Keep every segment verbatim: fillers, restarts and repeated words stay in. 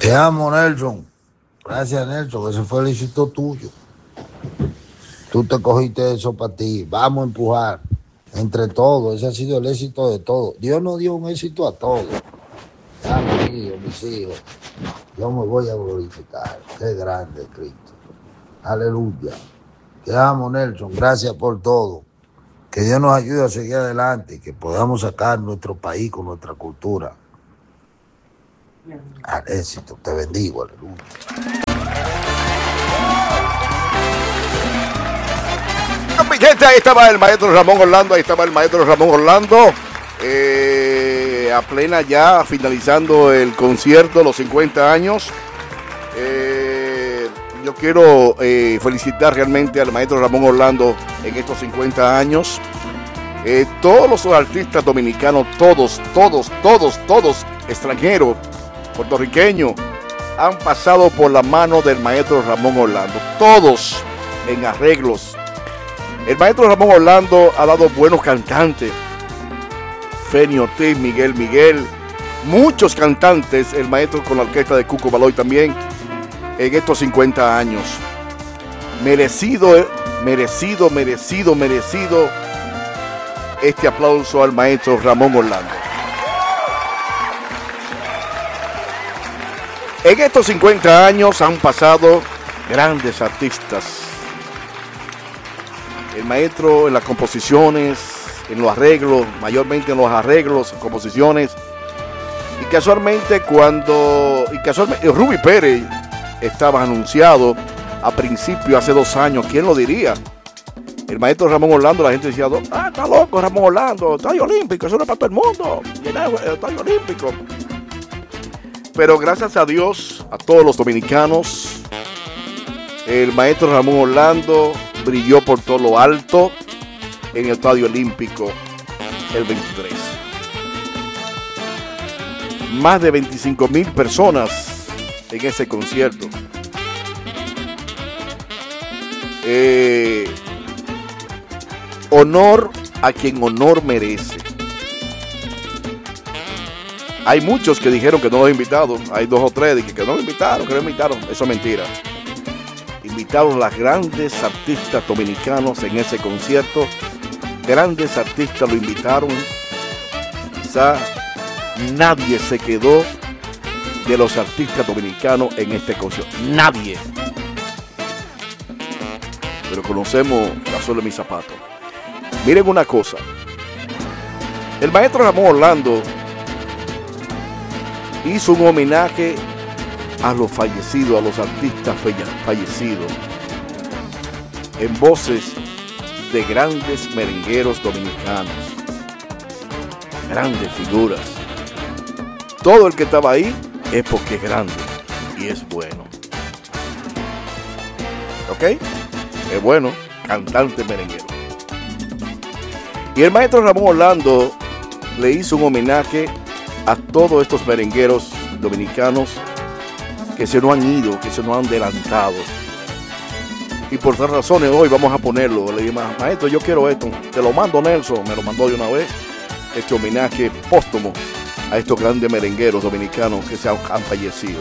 Te amo, Nelson. Gracias, Nelson. Ese fue el éxito tuyo. Tú te cogiste eso para ti. Vamos a empujar entre todos. Ese ha sido el éxito de todos. Dios nos dio un éxito a todos. A mis hijos, mis hijos. Yo me voy a glorificar. Qué grande, Cristo. Aleluya. Te amo, Nelson. Gracias por todo. Que Dios nos ayude a seguir adelante y que podamos sacar nuestro país con nuestra cultura al éxito. Te bendigo, aleluya. Mi gente, ahí estaba el maestro Ramón Orlando, ahí estaba el maestro Ramón Orlando, eh, a plena ya finalizando el concierto, los cincuenta años. Eh, yo quiero eh, felicitar realmente al maestro Ramón Orlando en estos cincuenta años. Eh, todos los artistas dominicanos, todos, todos, todos, todos, extranjeros, puertorriqueños, han pasado por la mano del maestro Ramón Orlando, todos en arreglos. El maestro Ramón Orlando ha dado buenos cantantes, Feni Ortiz, Miguel Miguel, muchos cantantes, el maestro con la orquesta de Cuco Baloy también, en estos cincuenta años. Merecido, merecido, merecido, merecido este aplauso al maestro Ramón Orlando. En estos cincuenta años han pasado grandes artistas. El maestro en las composiciones, en los arreglos, mayormente en los arreglos, composiciones. Y casualmente cuando, y casualmente, Ruby Pérez estaba anunciado a principio, hace dos años, ¿quién lo diría? El maestro Ramón Orlando, la gente decía, ah, está loco Ramón Orlando, estadio olímpico, eso no es para todo el mundo, llenar el estadio olímpico. Pero gracias a Dios, a todos los dominicanos, el maestro Ramón Orlando brilló por todo lo alto en el estadio olímpico el veintitrés. Más de veinticinco mil personas en ese concierto. Eh, honor a quien honor merece. Hay muchos que dijeron que no los invitaron. Hay dos o tres que, que no lo invitaron, que no lo invitaron. Eso es mentira. Invitaron a las grandes artistas dominicanos en ese concierto. Grandes artistas lo invitaron. Quizá nadie se quedó de los artistas dominicanos en este concierto. Nadie. Pero conocemos la suela de mis zapatos. Miren una cosa. El maestro Ramón Orlando hizo un homenaje a los fallecidos, a los artistas fallecidos, en voces de grandes merengueros dominicanos, grandes figuras. Todo el que estaba ahí es porque es grande y es bueno. ¿Ok? Es bueno, cantante merenguero. Y el maestro Ramón Orlando le hizo un homenaje a todos estos merengueros dominicanos que se nos han ido, que se nos han adelantado. Y por otras razones hoy vamos a ponerlo. Le dije, maestro, yo quiero esto. Te lo mando, Nelson. Me lo mandó de una vez. Este homenaje póstumo a estos grandes merengueros dominicanos que se han, han fallecido.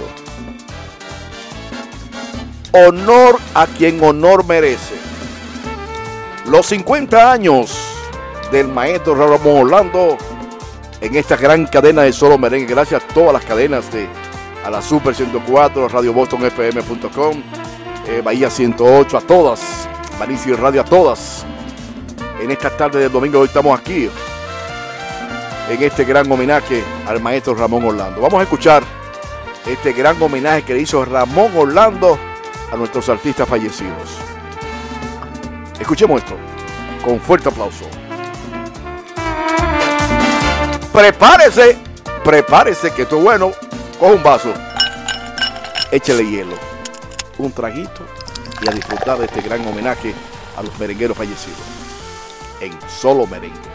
Honor a quien honor merece. Los cincuenta años del maestro Ramón Orlando en esta gran cadena de solo merengue. Gracias a todas las cadenas de a la Super ciento cuatro, Radio Boston F M punto com, eh, Bahía ciento ocho, a todas, Vanicio Radio, a todas. En esta tarde del domingo hoy estamos aquí en este gran homenaje al maestro Ramón Orlando. Vamos a escuchar este gran homenaje que le hizo Ramón Orlando a nuestros artistas fallecidos. Escuchemos esto con fuerte aplauso. Prepárese, prepárese que esto es bueno. Coge un vaso, échale hielo, un traguito y a disfrutar de este gran homenaje a los merengueros fallecidos en Solo Merengue.